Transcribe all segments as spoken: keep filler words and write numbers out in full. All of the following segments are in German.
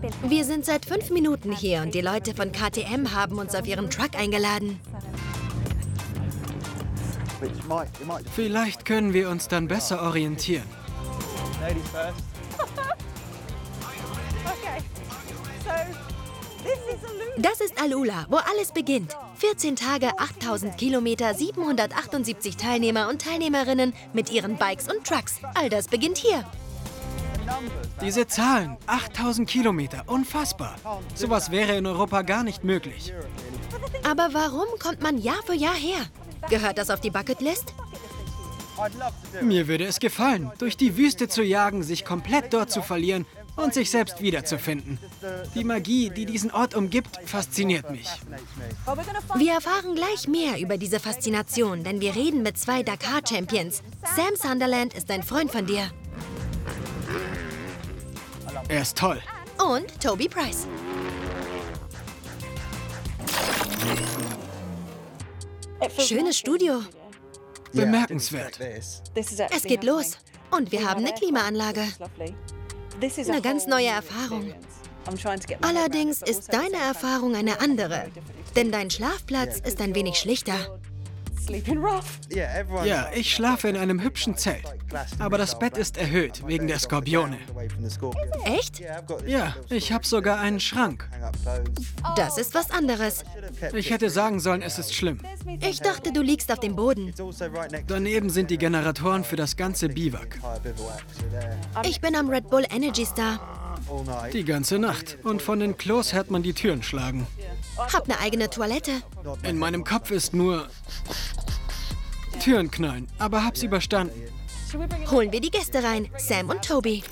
Wir sind seit fünf Minuten hier und die Leute von K T M haben uns auf ihren Truck eingeladen. Vielleicht können wir uns dann besser orientieren. Das ist Alula, wo alles beginnt. vierzehn Tage, achttausend Kilometer, siebenhundertachtundsiebzig Teilnehmer und Teilnehmerinnen mit ihren Bikes und Trucks. All das beginnt hier. Diese Zahlen, achttausend Kilometer, unfassbar. Sowas wäre in Europa gar nicht möglich. Aber warum kommt man Jahr für Jahr her? Gehört das auf die Bucketlist? Mir würde es gefallen, durch die Wüste zu jagen, sich komplett dort zu verlieren und sich selbst wiederzufinden. Die Magie, die diesen Ort umgibt, fasziniert mich. Wir erfahren gleich mehr über diese Faszination, denn wir reden mit zwei Dakar-Champions. Sam Sunderland ist ein Freund von dir. Er ist toll. Und Toby Price. Schönes Studio. Bemerkenswert. Es geht los. Und wir haben eine Klimaanlage. Eine ganz neue Erfahrung. Allerdings ist deine Erfahrung eine andere. Denn dein Schlafplatz ist ein wenig schlichter. Ja, ich schlafe in einem hübschen Zelt. Aber das Bett ist erhöht, wegen der Skorpione. Echt? Ja, ich habe sogar einen Schrank. Das ist was anderes. Ich hätte sagen sollen, es ist schlimm. Ich dachte, du liegst auf dem Boden. Daneben sind die Generatoren für das ganze Biwak. Ich bin am Red Bull Energy Star. Die ganze Nacht. Und von den Klos hört man die Türen schlagen. Hab eine eigene Toilette. In meinem Kopf ist nur Türen knallen, aber hab's überstanden. Holen wir die Gäste rein, Sam und Toby.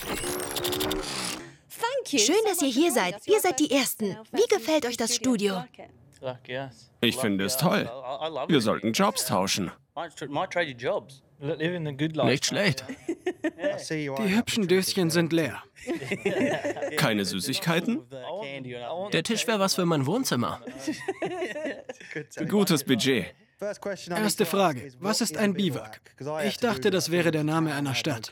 Schön, dass ihr hier seid. Ihr seid die Ersten. Wie gefällt euch das Studio? Ich finde es toll. Wir sollten Jobs tauschen. Nicht schlecht. Die hübschen Döschen sind leer. Keine Süßigkeiten? Der Tisch wäre was für mein Wohnzimmer. Gutes Budget. Erste Frage. Was ist ein Biwak? Ich dachte, das wäre der Name einer Stadt.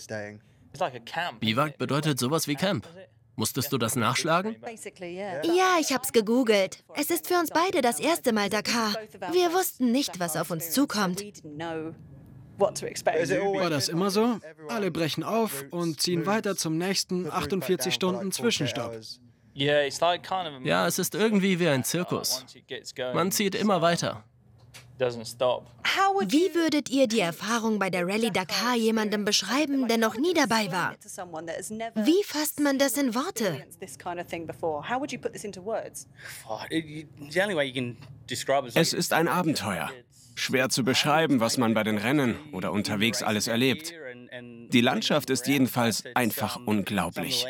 Biwak bedeutet sowas wie Camp. Musstest du das nachschlagen? Ja, ich hab's gegoogelt. Es ist für uns beide das erste Mal Dakar. Wir wussten nicht, was auf uns zukommt. War das immer so? Alle brechen auf und ziehen weiter zum nächsten achtundvierzig Stunden Zwischenstopp. Ja, es ist irgendwie wie ein Zirkus. Man zieht immer weiter. Wie würdet ihr die Erfahrung bei der Rallye Dakar jemandem beschreiben, der noch nie dabei war? Wie fasst man das in Worte? Es ist ein Abenteuer. Schwer zu beschreiben, was man bei den Rennen oder unterwegs alles erlebt. Die Landschaft ist jedenfalls einfach unglaublich.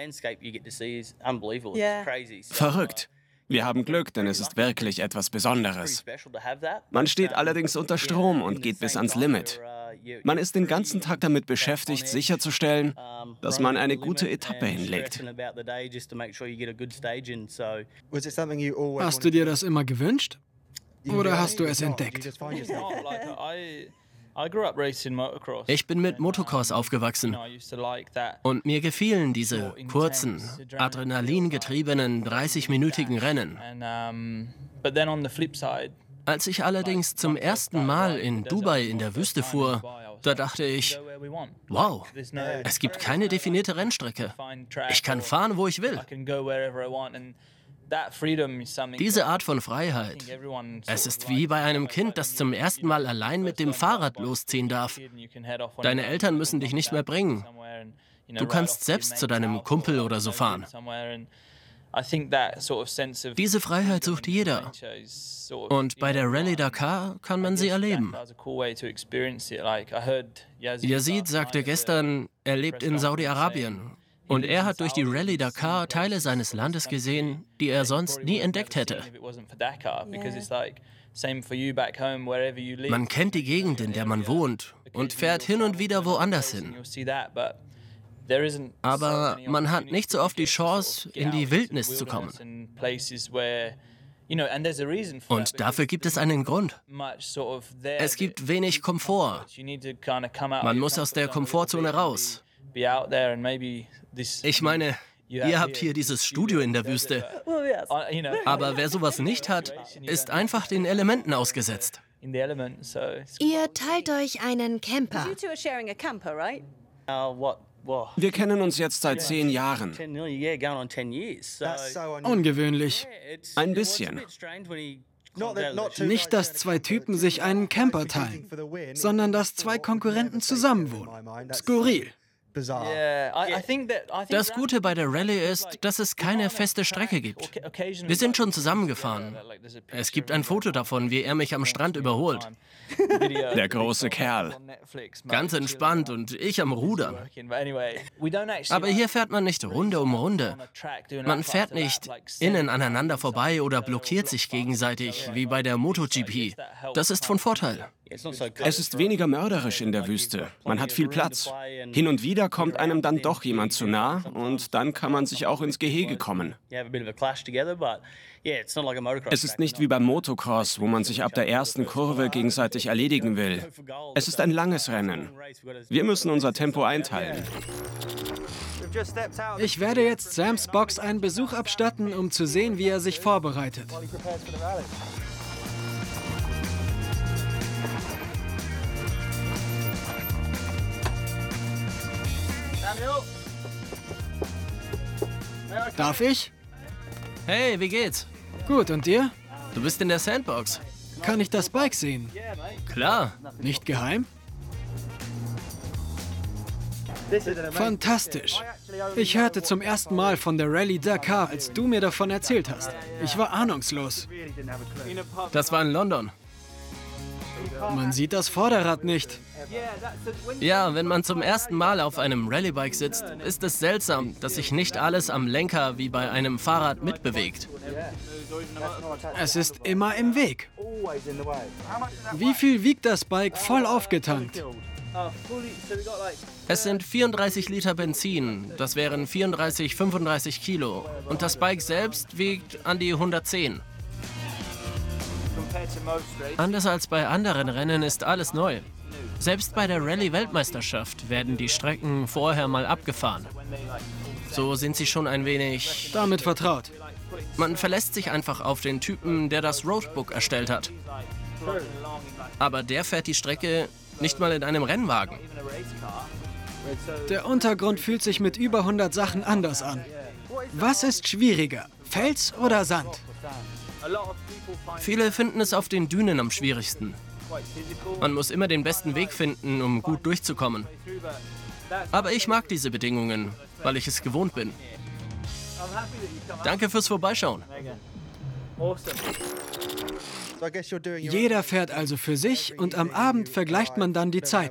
Verrückt. Wir haben Glück, denn es ist wirklich etwas Besonderes. Man steht allerdings unter Strom und geht bis ans Limit. Man ist den ganzen Tag damit beschäftigt, sicherzustellen, dass man eine gute Etappe hinlegt. Hast du dir das immer gewünscht? Oder hast du es entdeckt? Ich bin mit Motocross aufgewachsen und mir gefielen diese kurzen, adrenalingetriebenen dreißig-minütigen Rennen. Als ich allerdings zum ersten Mal in Dubai in der Wüste fuhr, da dachte ich, wow, es gibt keine definierte Rennstrecke. Ich kann fahren, wo ich will. Diese Art von Freiheit, es ist wie bei einem Kind, das zum ersten Mal allein mit dem Fahrrad losziehen darf. Deine Eltern müssen dich nicht mehr bringen. Du kannst selbst zu deinem Kumpel oder so fahren. Diese Freiheit sucht jeder. Und bei der Rallye Dakar kann man sie erleben. Yazid sagte gestern, er lebt in Saudi-Arabien. Und er hat durch die Rallye Dakar Teile seines Landes gesehen, die er sonst nie entdeckt hätte. Man kennt die Gegend, in der man wohnt und fährt hin und wieder woanders hin. Aber man hat nicht so oft die Chance, in die Wildnis zu kommen. Und dafür gibt es einen Grund. Es gibt wenig Komfort. Man muss aus der Komfortzone raus. Ich meine, Ihr habt hier dieses Studio in der Wüste. Aber wer sowas nicht hat, ist einfach den Elementen ausgesetzt. Ihr teilt euch einen Camper. Wir kennen uns jetzt seit zehn Jahren. Ungewöhnlich. Ein bisschen. Nicht, dass zwei Typen sich einen Camper teilen, sondern dass zwei Konkurrenten zusammenwohnen. Skurril. Das Gute bei der Rallye ist, dass es keine feste Strecke gibt. Wir sind schon zusammengefahren. Es gibt ein Foto davon, wie er mich am Strand überholt. Der große Kerl. Ganz entspannt und ich am Rudern. Aber hier fährt man nicht Runde um Runde. Man fährt nicht innen aneinander vorbei oder blockiert sich gegenseitig, wie bei der MotoGP. Das ist von Vorteil. Es ist weniger mörderisch in der Wüste. Man hat viel Platz. Hin und wieder kommt einem dann doch jemand zu nah und dann kann man sich auch ins Gehege kommen. Es ist nicht wie beim Motocross, wo man sich ab der ersten Kurve gegenseitig erledigen will. Es ist ein langes Rennen. Wir müssen unser Tempo einteilen. Ich werde jetzt Sams Box einen Besuch abstatten, um zu sehen, wie er sich vorbereitet. Darf ich? Hey, wie geht's? Gut, und dir? Du bist in der Sandbox. Kann ich das Bike sehen? Klar. Nicht geheim? Fantastisch. Ich hörte zum ersten Mal von der Rallye Dakar, als du mir davon erzählt hast. Ich war ahnungslos. Das war in London. Man sieht das Vorderrad nicht. Ja, wenn man zum ersten Mal auf einem Rallye-Bike sitzt, ist es seltsam, dass sich nicht alles am Lenker wie bei einem Fahrrad mitbewegt. Es ist immer im Weg. Wie viel wiegt das Bike voll aufgetankt? Es sind vierunddreißig Liter Benzin, das wären vierunddreißig, fünfunddreißig Kilo. Und das Bike selbst wiegt an die hundertzehn. Anders als bei anderen Rennen ist alles neu. Selbst bei der Rallye-Weltmeisterschaft werden die Strecken vorher mal abgefahren. So sind sie schon ein wenig... damit vertraut. Man verlässt sich einfach auf den Typen, der das Roadbook erstellt hat. Aber der fährt die Strecke nicht mal in einem Rennwagen. Der Untergrund fühlt sich mit über hundert Sachen anders an. Was ist schwieriger, Fels oder Sand? Viele finden es auf den Dünen am schwierigsten. Man muss immer den besten Weg finden, um gut durchzukommen. Aber ich mag diese Bedingungen, weil ich es gewohnt bin. Danke fürs Vorbeischauen. Jeder fährt also für sich und am Abend vergleicht man dann die Zeiten.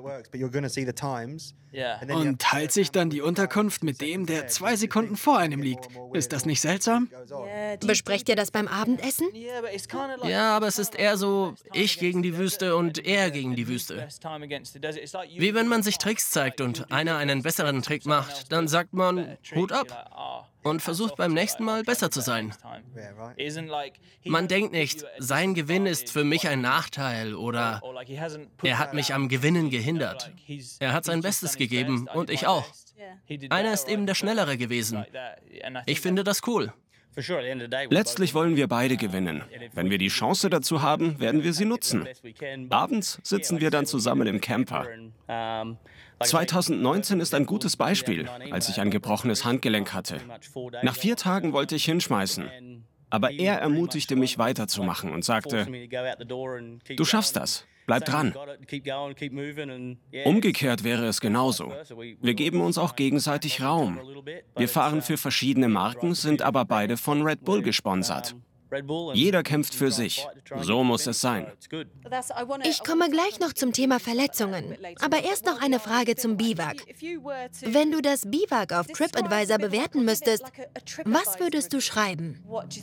Und teilt sich dann die Unterkunft mit dem, der zwei Sekunden vor einem liegt. Ist das nicht seltsam? Besprecht ihr das beim Abendessen? Ja, aber es ist eher so, ich gegen die Wüste und er gegen die Wüste. Wie wenn man sich Tricks zeigt und einer einen besseren Trick macht, dann sagt man, Hut ab. Und versucht beim nächsten Mal besser zu sein. Man denkt nicht, sein Gewinn ist für mich ein Nachteil oder er hat mich am Gewinnen gehindert. Er hat sein Bestes gegeben und ich auch. Einer ist eben der Schnellere gewesen. Ich finde das cool. Letztlich wollen wir beide gewinnen. Wenn wir die Chance dazu haben, werden wir sie nutzen. Abends sitzen wir dann zusammen im Camper. zweitausendneunzehn ist ein gutes Beispiel, als ich ein gebrochenes Handgelenk hatte. Nach vier Tagen wollte ich hinschmeißen. Aber er ermutigte mich weiterzumachen und sagte, du schaffst das, bleib dran. Umgekehrt wäre es genauso. Wir geben uns auch gegenseitig Raum. Wir fahren für verschiedene Marken, sind aber beide von Red Bull gesponsert. Jeder kämpft für sich. So muss es sein. Ich komme gleich noch zum Thema Verletzungen. Aber erst noch eine Frage zum Biwak. Wenn du das Biwak auf TripAdvisor bewerten müsstest, was würdest du schreiben?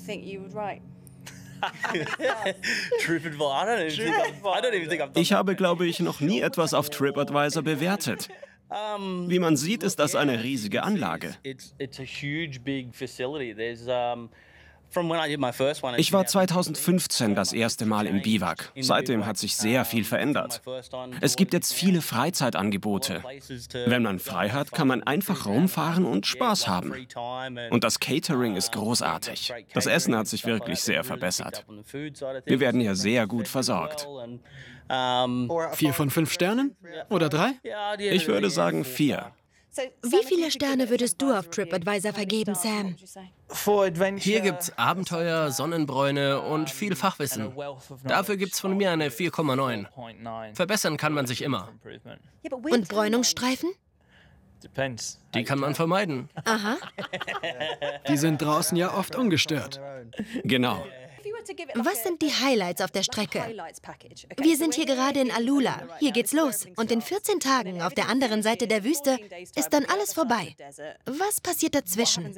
Ich habe, glaube ich, noch nie etwas auf TripAdvisor bewertet. Wie man sieht, ist das eine riesige Anlage. Ich war zweitausendfünfzehn das erste Mal im Biwak. Seitdem hat sich sehr viel verändert. Es gibt jetzt viele Freizeitangebote. Wenn man frei hat, kann man einfach rumfahren und Spaß haben. Und das Catering ist großartig. Das Essen hat sich wirklich sehr verbessert. Wir werden hier sehr gut versorgt. Vier von fünf Sternen? Oder drei? Ich würde sagen vier. Wie viele Sterne würdest du auf TripAdvisor vergeben, Sam? Hier gibt's Abenteuer, Sonnenbräune und viel Fachwissen. Dafür gibt's von mir eine vier Komma neun. Verbessern kann man sich immer. Und Bräunungsstreifen? Die kann man vermeiden. Aha. Die sind draußen ja oft ungestört. Genau. Was sind die Highlights auf der Strecke? Wir sind hier gerade in Alula. Hier geht's los. Und in vierzehn Tagen auf der anderen Seite der Wüste ist dann alles vorbei. Was passiert dazwischen?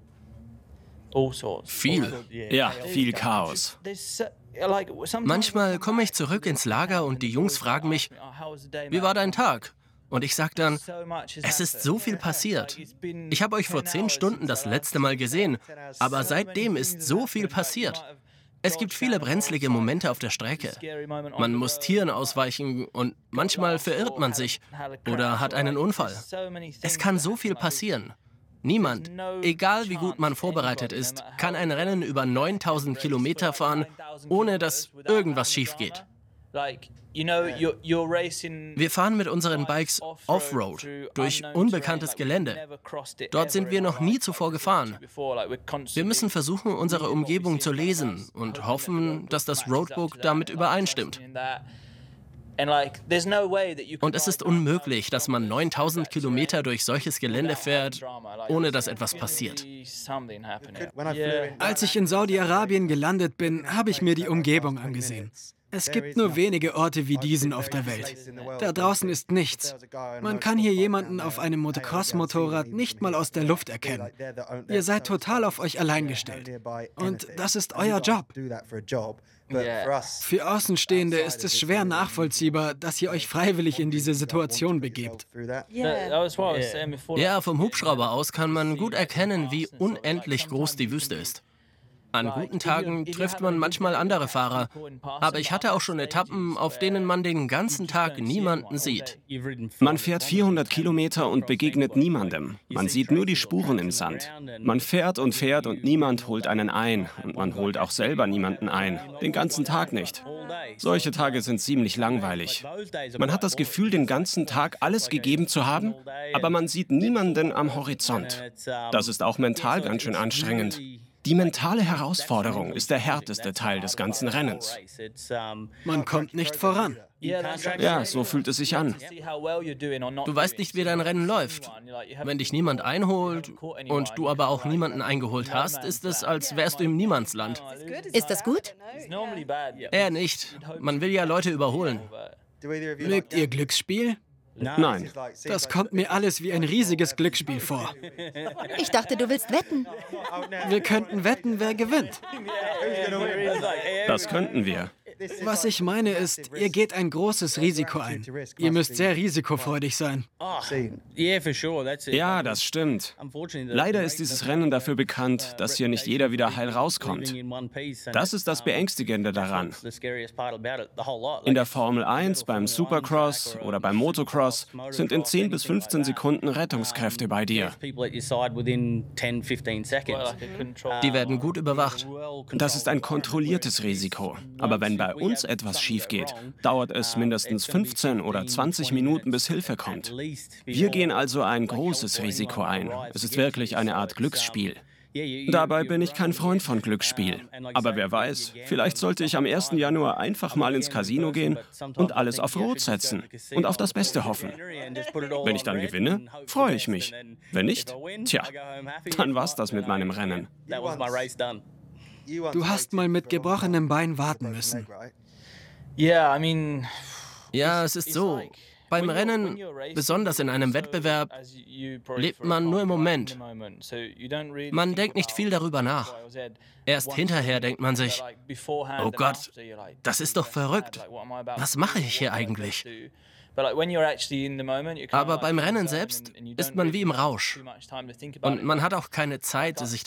Viel. Ja, viel Chaos. Manchmal komme ich zurück ins Lager und die Jungs fragen mich, wie war dein Tag? Und ich sage dann, es ist so viel passiert. Ich habe euch vor zehn Stunden das letzte Mal gesehen, aber seitdem ist so viel passiert. Es gibt viele brenzlige Momente auf der Strecke. Man muss Tieren ausweichen und manchmal verirrt man sich oder hat einen Unfall. Es kann so viel passieren. Niemand, egal wie gut man vorbereitet ist, kann ein Rennen über neuntausend Kilometer fahren, ohne dass irgendwas schief geht. Wir fahren mit unseren Bikes Offroad durch unbekanntes Gelände. Dort sind wir noch nie zuvor gefahren. Wir müssen versuchen, unsere Umgebung zu lesen und hoffen, dass das Roadbook damit übereinstimmt. Und es ist unmöglich, dass man neuntausend Kilometer durch solches Gelände fährt, ohne dass etwas passiert. Als ich in Saudi-Arabien gelandet bin, habe ich mir die Umgebung angesehen. Es gibt nur wenige Orte wie diesen auf der Welt. Da draußen ist nichts. Man kann hier jemanden auf einem Motocross-Motorrad nicht mal aus der Luft erkennen. Ihr seid total auf euch allein gestellt. Und das ist euer Job. Für Außenstehende ist es schwer nachvollziehbar, dass ihr euch freiwillig in diese Situation begebt. Ja, vom Hubschrauber aus kann man gut erkennen, wie unendlich groß die Wüste ist. An guten Tagen trifft man manchmal andere Fahrer, aber ich hatte auch schon Etappen, auf denen man den ganzen Tag niemanden sieht. Man fährt vierhundert Kilometer und begegnet niemandem. Man sieht nur die Spuren im Sand. Man fährt und fährt und niemand holt einen ein. Und man holt auch selber niemanden ein. Den ganzen Tag nicht. Solche Tage sind ziemlich langweilig. Man hat das Gefühl, den ganzen Tag alles gegeben zu haben, aber man sieht niemanden am Horizont. Das ist auch mental ganz schön anstrengend. Die mentale Herausforderung ist der härteste Teil des ganzen Rennens. Man kommt nicht voran. Ja, so fühlt es sich an. Du weißt nicht, wie dein Rennen läuft. Wenn dich niemand einholt und du aber auch niemanden eingeholt hast, ist es, als wärst du im Niemandsland. Ist das gut? Eher nicht. Man will ja Leute überholen. Mögt ihr Glücksspiel? Nein. Das kommt mir alles wie ein riesiges Glücksspiel vor. Ich dachte, du willst wetten. Wir könnten wetten, wer gewinnt. Das könnten wir. Was ich meine ist, ihr geht ein großes Risiko ein. Ihr müsst sehr risikofreudig sein. Ja, das stimmt. Leider ist dieses Rennen dafür bekannt, dass hier nicht jeder wieder heil rauskommt. Das ist das Beängstigende daran. In der Formel eins, beim Supercross oder beim Motocross sind in zehn bis fünfzehn Sekunden Rettungskräfte bei dir. Die werden gut überwacht. Das ist ein kontrolliertes Risiko. Aber wenn bei uns etwas schief geht, dauert es mindestens fünfzehn oder zwanzig Minuten, bis Hilfe kommt. Wir gehen also ein großes Risiko ein. Es ist wirklich eine Art Glücksspiel. Dabei bin ich kein Freund von Glücksspiel. Aber wer weiß, vielleicht sollte ich am ersten Januar einfach mal ins Casino gehen und alles auf Rot setzen und auf das Beste hoffen. Wenn ich dann gewinne, freue ich mich. Wenn nicht, tja, dann war's das mit meinem Rennen. Du hast mal mit gebrochenem Bein warten müssen. Ja, es ist so. Beim Rennen, besonders in einem Wettbewerb, lebt man nur im Moment. Man denkt nicht viel darüber nach. Erst hinterher denkt man sich, oh Gott, das ist doch verrückt. Was mache ich hier eigentlich? Aber beim Rennen selbst ist man wie im Rausch. Und man hat auch keine Zeit, sich